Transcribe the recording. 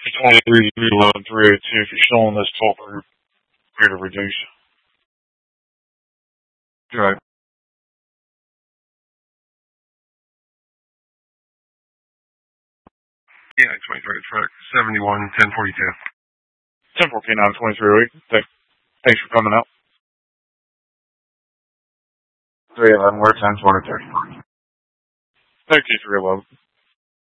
23 311 302. If you're still on this talk group, here to reduce. Right. Yeah, 23 truck, 71 1042. 10-14 23 Thanks for coming out. 311, where 10 23. Thank you, 311.